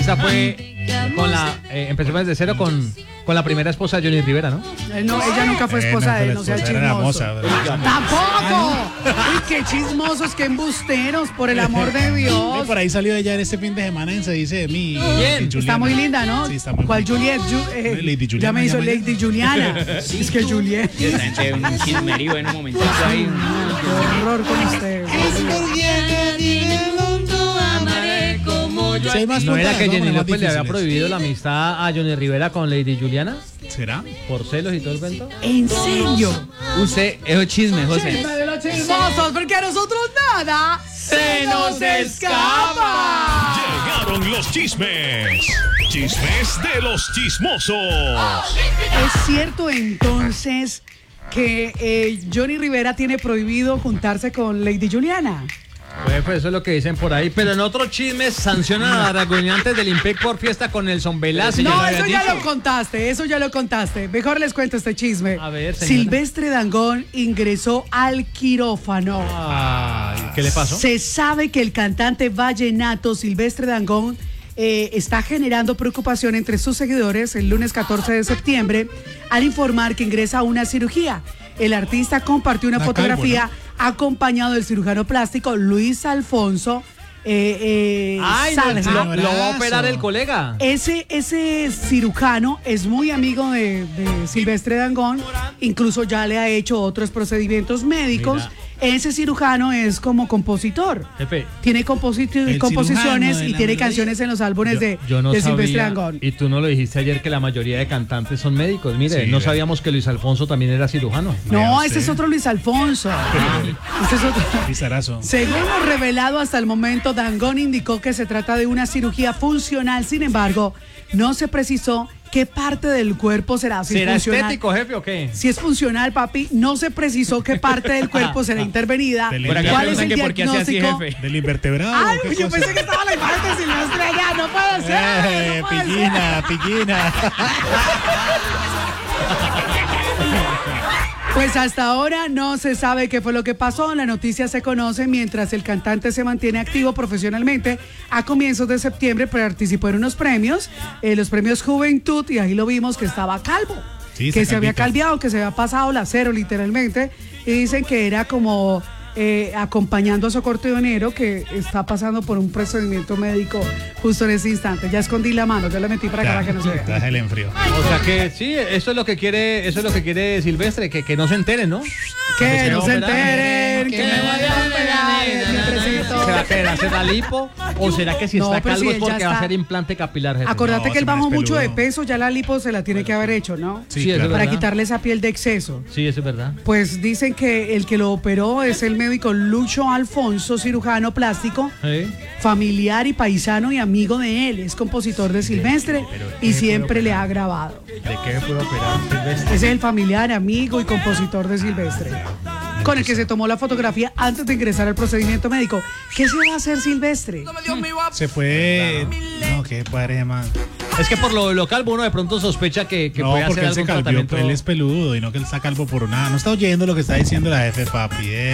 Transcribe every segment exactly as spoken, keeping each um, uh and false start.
Esa fue con la, eh, empezó desde cero con, con la primera esposa de Johnny Rivera, ¿no? Eh, no, ella nunca fue esposa Eh, de él, no no fue sea la esposa, era la chismoso. moza, pero- ¡Tampoco! Uy, qué chismosos, qué embusteros, por el amor de Y Dios. por ahí salió ella este fin de semana en Se Dice de Mí. Bien. Juliana. Está muy linda, ¿no? Sí, está muy ¿Cuál bonita. Juliet? Ju- eh, Lady Juliana, ya me hizo llama ella. Lady Juliana. Es que Juliet. Esa gente un chismerío en un momentito ahí. Qué horror con usted. Si hay más ¿No era puntas, que ¿no? Jenny Más López le había difíciles. prohibido la amistad a Johnny Rivera con Lady Juliana? ¿Será? ¿Por celos y todo el cuento? ¿En serio? Usted, eso es chisme, José. Chisme de los chismosos, porque a nosotros nada Se nos escapa. Llegaron los chismes. Chismes de los chismosos. ¿Es cierto entonces que eh, Johnny Rivera tiene prohibido juntarse con Lady Juliana? Pues, pues eso es lo que dicen por ahí. Pero en otro chisme sancionan a Aragoñantes del Impec por fiesta con Nelson Velázquez. No, lo eso habías ya dicho. lo contaste, eso ya lo contaste. Mejor les cuento este chisme. A ver, señora. Silvestre Dangond ingresó al quirófano. Ay, ¿qué le pasó? Se sabe que el cantante vallenato Silvestre Dangond eh, está generando preocupación entre sus seguidores el lunes catorce de septiembre al informar que ingresa a una cirugía. El artista compartió una Está fotografía calvo, acompañado del cirujano plástico Luis Alfonso eh, eh, Ay, no, Salja. lo, lo va a Abrazo. operar el colega. Ese, ese cirujano es muy amigo de, de Silvestre Dangond, incluso ya le ha hecho otros procedimientos médicos. Mira. Ese cirujano es como compositor. Jefe, Tiene composi- El composiciones cirujano de y la tiene melodía. canciones en los álbumes de, yo no de Silvestre sabía, Dangond. y tú no lo dijiste ayer, que la mayoría de cantantes son médicos. Mire, Sí, no ve. sabíamos que Luis Alfonso también era cirujano. No, Vea ese usted. es otro Luis Alfonso. Ese es otro. Pizarrazo. Según lo revelado hasta el momento, Dangond indicó que se trata de una cirugía funcional. Sin embargo, no se precisó qué parte del cuerpo será. Si es ¿Será funcional. estético, jefe, o qué? Si es funcional, papi, no se precisó qué parte del cuerpo será intervenida. Del Por acá ¿Cuál es el preguntan que por qué hacía así, diagnóstico? jefe. ¿Del invertebrado? Ay, ¿Qué yo cosa? pensé que estaba la imagen de Silvestre allá. No puede ser. Eh, no puede ser. pillina, pillina. Pues hasta ahora no se sabe qué fue lo que pasó. La noticia se conoce mientras el cantante se mantiene activo profesionalmente. A comienzos de septiembre participó en unos premios, eh, los premios Juventud, y ahí lo vimos que estaba calvo. Sí, que está se había calvito. calviado, que se había pasado la cero literalmente. Y dicen que era como eh, acompañando a su acordeonero que está pasando por un procedimiento médico justo en ese instante. Ya escondí la mano, ya la metí para acá para que no se vea. Traje el enfrío. O sea que sí, eso es lo que quiere, eso es lo que quiere Silvestre, que, que no se enteren, ¿no? Que no se operar. enteren, que me vayan a operar, siemprecito. ¿Será que era hacer la lipo? ¿O será que si No, está pero calvo si es él ya porque va a está- hacer implante capilar, jefe? Acordate No, que él se me bajó mucho de despeludo. peso, ya la lipo se la tiene que haber hecho, ¿no? Sí, Sí, eso claro. es Para verdad. quitarle esa piel de exceso. Sí, eso es verdad. Pues dicen que el que lo operó es el médico Lucho Alfonso, cirujano plástico, ¿Sí? familiar y paisano y amigo de él. Es compositor de Silvestre y siempre le ha grabado. ¿De qué se puede operar Silvestre? Ese es el familiar, amigo y compositor de Silvestre, con el que se tomó la fotografía antes de ingresar al procedimiento médico. ¿Qué se va a hacer Silvestre? Se fue. No, qué padre, man. Es que por lo, lo calvo uno de pronto sospecha que, que No, puede porque hacer él se algún calvió, tratamiento. él es peludo y no que él está calvo por nada. No está oyendo lo que está diciendo la jefe, papi. Eh.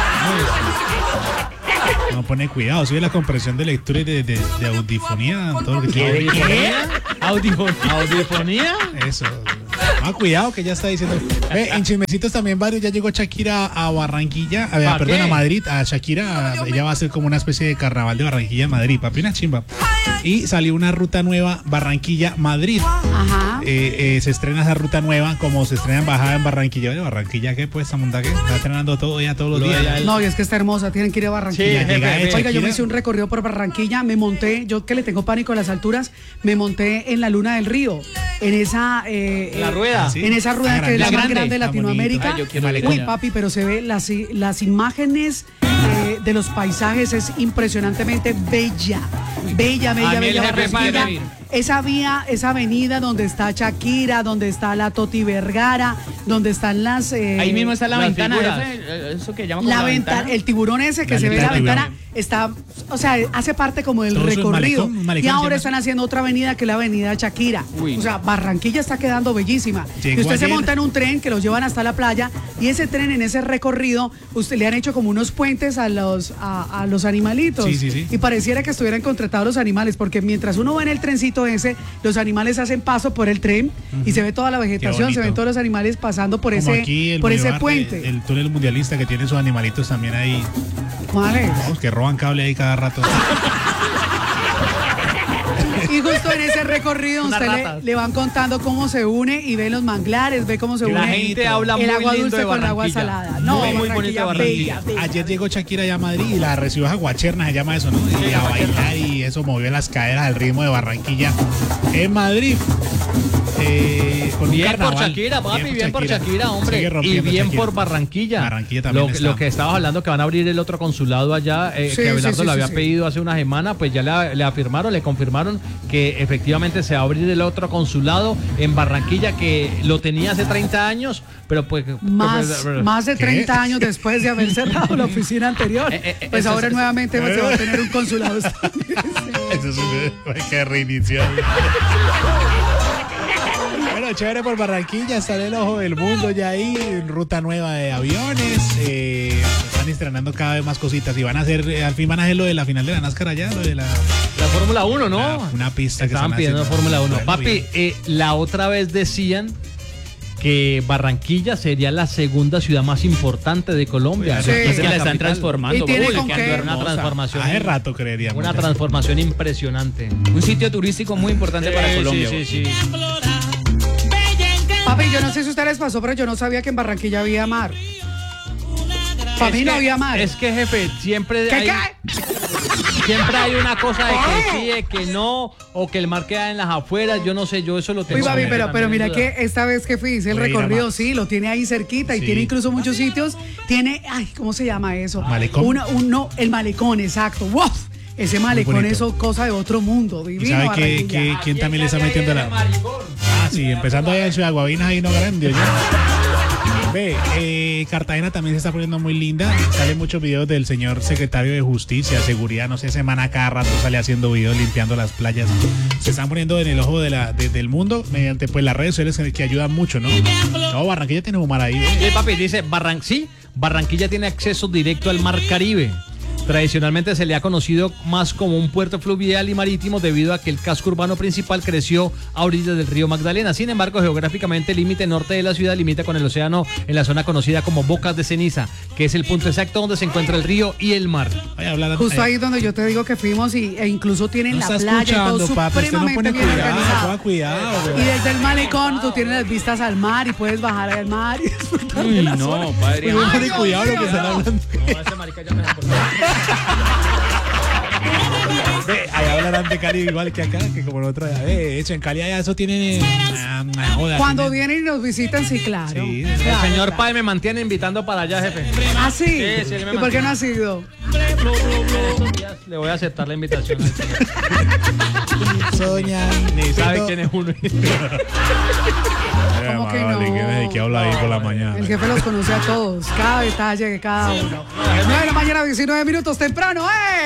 No pone cuidado, sigue la compresión de lectura y de, de, de audifonía. Todo lo que tiene. ¿Audiofonía? ¿Audiofonía? ¿Audiofonía? Eso. Ah, cuidado que ya está diciendo. Ve, en chismecitos también varios, ya llegó Shakira a Barranquilla, a ver, ¿Pa perdón, qué? a Madrid, a Shakira, ella va a hacer como una especie de carnaval de Barranquilla en Madrid, papi, una chimba. Y salió una ruta nueva, Barranquilla-Madrid. Ajá. Eh, eh, se estrena esa ruta nueva, como se estrena embajada en Barranquilla. ¿De Barranquilla qué? Pues, Samunda, ¿qué? Está estrenando todo ya todos los Lo de días. allá, el- No, y es que está hermosa, tienen que ir a Sí, Barranquilla. jefe, llega jefe. hecha. Oiga, yo me Shakira. hice un recorrido por Barranquilla, me monté, yo que le tengo pánico a las alturas, me monté en la Luna del Río, en esa eh, La eh, rueda. Sí. en esa rueda que es la grande. más grande de Está bonito. Latinoamérica. Ay, yo quiero ir Uy, allá. papi, pero se ve las, las imágenes eh, de los paisajes, es impresionantemente bella. Bella, bella, A mí el bella. jefe Barranquilla. quiere ir. Esa vía, esa avenida donde está Shakira, donde está la Toti Vergara, donde están las... eh, Ahí mismo está la Las ventana, figuras. jefe, eso que llaman como la ventana, el tiburón ese que La se ve en la ventana del ventana, está, o sea, hace parte como del Todo eso es recorrido. malecón, un malecón Y se ahora llama están haciendo otra avenida que es la avenida Shakira. Uy. O sea, Barranquilla está quedando bellísima. Llegó Y usted se ayer. monta en un tren que los llevan hasta la playa y ese tren en ese recorrido, usted le han hecho como unos puentes a los, a, a los animalitos. Sí, sí, sí. Y pareciera que estuvieran contratados los animales, porque mientras uno va en el trencito ese, los animales hacen paso por el tren y se ve toda la vegetación, se bonito. ven todos los animales pasando por Como ese, aquí el por ese Boulevard, puente. El, el túnel mundialista que tiene sus animalitos también ahí. ¿Cuál es? Vamos, que roban cable ahí cada rato. Y justo en ese recorrido Unas usted le, ratas. le van contando cómo se une y ve los manglares, ve cómo se La une gente habla el muy agua lindo dulce de con el agua Barranquilla. salada. No, Muy, muy bonito de Barranquilla. bella, bella. Ayer llegó Shakira allá a Madrid y la recibió a Guacherna, se llama eso, ¿no? Y a bailar y eso movió las caderas al ritmo de Barranquilla en Madrid. Eh, con un Bien por carnaval. Shakira, papi, bien por Shakira, hombre. Sigue Y rompiendo bien Shakira. por Barranquilla. Barranquilla también Lo, está. lo que estabas hablando, que van a abrir el otro consulado allá, eh, Sí, que Abelardo sí, sí, le había sí, sí. pedido hace una semana, pues ya le, le afirmaron, le confirmaron que efectivamente se va a abrir el otro consulado en Barranquilla, que lo tenía hace treinta años, pero pues... Más, más de ¿Qué? treinta años después de haber cerrado la oficina anterior. Eh, eh, eh, Pues eso ahora es- nuevamente se va a tener un consulado. Eso es un- hay que reiniciar. Bueno, chévere por Barranquilla, está en el ojo del mundo ya ahí, ruta nueva de aviones, eh, están estrenando cada vez más cositas y van a hacer, eh, al fin van a hacer lo de la final de la NASCAR allá, lo de la, La Fórmula uno, ¿no? la- una pista que Estaban están pidiendo haciendo. Fórmula uno. Bueno, Papi, bien. eh, la otra vez decían que Barranquilla sería la segunda ciudad más importante de Colombia. Sí. después Es de que la capital. están transformando. Y tiene Uy, con le qué. quedando Una hermosa. transformación. Hace rato creeríamos. Una transformación impresionante. Un sitio turístico muy importante para Sí, Colombia. Sí, sí, sí. Papi, yo no sé si a ustedes les pasó, pero yo no sabía que en Barranquilla había mar. Para mí Es no que- había mar. Es que, jefe, siempre ¿Qué, hay, qué? siempre hay una cosa de que ¿Cómo? sí, de que no, o que el mar queda en las afueras. Yo no sé, yo eso lo tengo. Uy, papi, también pero, pero en mira duda. que esta vez que fui, hice el Puede ir a recorrido, más. sí, lo tiene ahí cerquita y Sí. tiene incluso muchos sitios. Tiene, ay, ¿cómo se llama eso? ¿Malecón? Una, un, no, el malecón, exacto. ¡Wow! Ese malecón bonito. es cosa de otro mundo, ¿Y divino. sabe que, Barranquilla. que- quién también le está metiendo la... Ah, sí, empezando allá en Ciudad Guavinas, ahí no grande, oye. Ve, eh, Cartagena también se está poniendo muy linda. Salen muchos videos del señor secretario de Justicia, Seguridad, no sé, semana cada rato sale haciendo videos limpiando las playas. Se están poniendo en el ojo de la, de- del mundo mediante pues las redes sociales que, que ayudan mucho, ¿no? No, Barranquilla tiene un mar ahí. ¿eh? Sí, papi, dice, Barran sí, Barranquilla tiene acceso directo al Mar Caribe. Tradicionalmente se le ha conocido más como un puerto fluvial y marítimo debido a que el casco urbano principal creció a orillas del río Magdalena. Sin embargo, geográficamente el límite norte de la ciudad limita con el océano en la zona conocida como Bocas de Ceniza, que es el punto exacto donde se encuentra el río y el mar. Vaya, hablar- Justo eh, ahí donde yo te digo que fuimos y, e incluso tienen no la está playa y todo escuchando, papi, usted no supremamente pone bien cuidado, organizado. ponga cuidado, Y güey. desde el malecón tú tienes las vistas al mar y puedes bajar al mar y disfrutar de Uy, la no, zona. padre. Uy, pone Dios cuidado lo mío. que están hablando. Ve, allá hablarán de Cali igual que acá, que como nosotros. Ve, hecho, en Cali allá eso tiene. ah, ah, joda, Cuando tiene- vienen y nos visitan, sí, claro. Sí, El Claro, señor claro. Pai me mantiene invitando para allá, jefe. ¿Ah, sí? Sí, sí, él me ¿Y por qué mantiene. no has ido? Estos días le voy a aceptar la invitación. al señor. Soña, ¿Sabe quién es uno? ¿Cómo que no? ¿De qué habla ahí por la mañana? El jefe los conoce a todos, cada detalle de cada uno. nueve de la mañana, diecinueve minutos temprano, ¡eh!